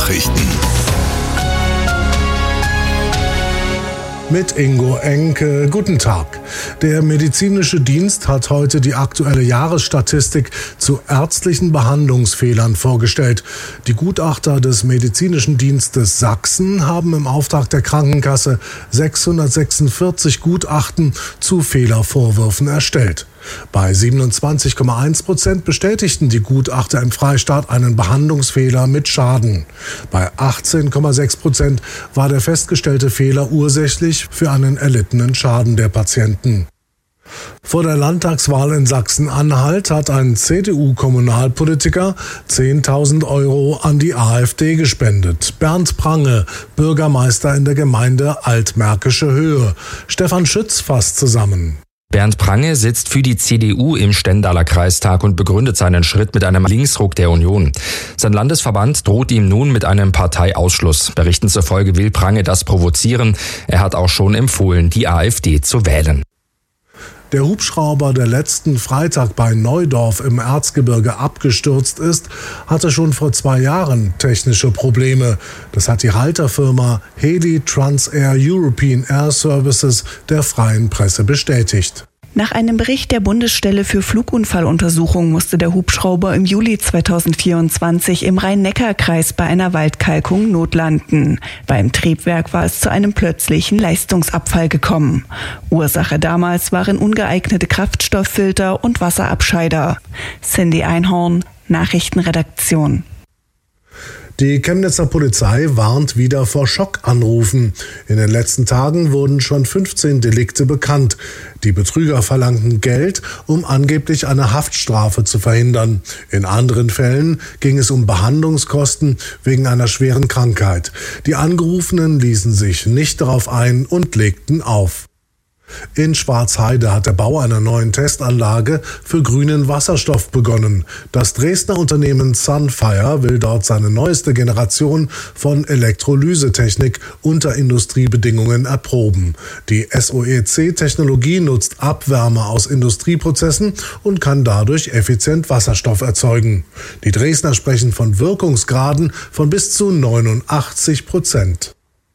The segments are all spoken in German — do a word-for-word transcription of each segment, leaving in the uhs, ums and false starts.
Nachrichten. Mit Ingo Enke. Guten Tag. Der medizinische Dienst hat heute die aktuelle Jahresstatistik zu ärztlichen Behandlungsfehlern vorgestellt. Die Gutachter des medizinischen Dienstes Sachsen haben im Auftrag der Krankenkasse sechshundertsechsundvierzig Gutachten zu Fehlervorwürfen erstellt. Bei siebenundzwanzig Komma eins Prozent bestätigten die Gutachter im Freistaat einen Behandlungsfehler mit Schaden. Bei achtzehn Komma sechs Prozent war der festgestellte Fehler ursächlich für einen erlittenen Schaden der Patienten. Vor der Landtagswahl in Sachsen-Anhalt hat ein C D U-Kommunalpolitiker zehntausend Euro an die AfD gespendet. Bernd Prange, Bürgermeister in der Gemeinde Altmärkische Höhe. Stefan Schütz fasst zusammen. Bernd Prange sitzt für die C D U im Stendaler Kreistag und begründet seinen Schritt mit einem Linksruck der Union. Sein Landesverband droht ihm nun mit einem Parteiausschluss. Berichten zufolge will Prange das provozieren. Er hat auch schon empfohlen, die AfD zu wählen. Der Hubschrauber, der letzten Freitag bei Neudorf im Erzgebirge abgestürzt ist, hatte schon vor zwei Jahren technische Probleme. Das hat die Halterfirma Heli Transair European Air Services der freien Presse bestätigt. Nach einem Bericht der Bundesstelle für Flugunfalluntersuchung musste der Hubschrauber im Juli zweitausendvierundzwanzig im Rhein-Neckar-Kreis bei einer Waldkalkung notlanden. Beim Triebwerk war es zu einem plötzlichen Leistungsabfall gekommen. Ursache damals waren ungeeignete Kraftstofffilter und Wasserabscheider. Cindy Einhorn, Nachrichtenredaktion. Die Chemnitzer Polizei warnt wieder vor Schockanrufen. In den letzten Tagen wurden schon fünfzehn Delikte bekannt. Die Betrüger verlangten Geld, um angeblich eine Haftstrafe zu verhindern. In anderen Fällen ging es um Behandlungskosten wegen einer schweren Krankheit. Die Angerufenen ließen sich nicht darauf ein und legten auf. In Schwarzheide hat der Bau einer neuen Testanlage für grünen Wasserstoff begonnen. Das Dresdner Unternehmen Sunfire will dort seine neueste Generation von Elektrolysetechnik unter Industriebedingungen erproben. Die S O E C-Technologie nutzt Abwärme aus Industrieprozessen und kann dadurch effizient Wasserstoff erzeugen. Die Dresdner sprechen von Wirkungsgraden von bis zu neunundachtzig Prozent.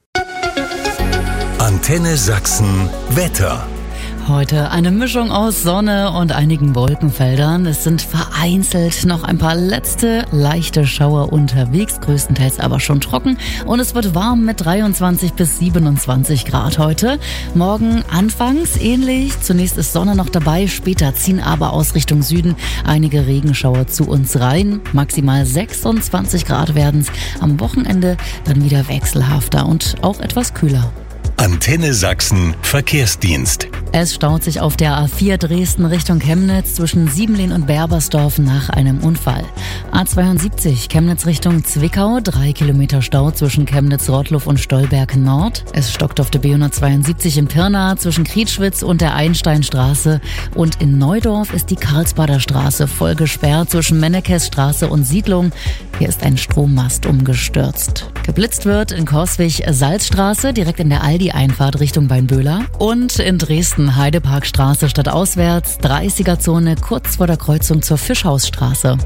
Antenne Sachsen Wetter. Heute eine Mischung aus Sonne und einigen Wolkenfeldern. Es sind vereinzelt noch ein paar letzte leichte Schauer unterwegs, größtenteils aber schon trocken. Und es wird warm mit dreiundzwanzig bis siebenundzwanzig Grad heute. Morgen anfangs ähnlich. Zunächst ist Sonne noch dabei, später ziehen aber aus Richtung Süden einige Regenschauer zu uns rein. Maximal sechsundzwanzig Grad werden's. Am Wochenende dann wieder wechselhafter und auch etwas kühler. Antenne Sachsen Verkehrsdienst. Es staut sich auf der A vier Dresden Richtung Chemnitz zwischen Siebenlehn und Berbersdorf nach einem Unfall. A zweiundsiebzig Chemnitz Richtung Zwickau, drei Kilometer Stau zwischen Chemnitz-Rottluff und Stolberg Nord. Es stockt auf der B hundertzweiundsiebzig im Pirna zwischen Krietschwitz und der Einsteinstraße. Und in Neudorf ist die Karlsbader Straße voll gesperrt zwischen Mennekesstraße und Siedlung. Hier ist ein Strommast umgestürzt. Geblitzt wird in Korswig-Salzstraße, direkt in der Aldi-Einfahrt Richtung Weinböhler. Und in Dresden Heideparkstraße stadtauswärts, dreißiger-Zone kurz vor der Kreuzung zur Fischhausstraße.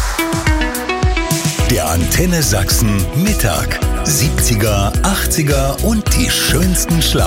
Der Antenne Sachsen Mittag. siebziger, achtziger und die schönsten Schlager.